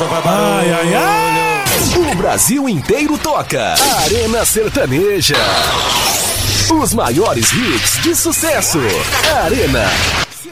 Ai, ai, ai. O Brasil inteiro toca. Arena Sertaneja. Os maiores hits de sucesso. Arena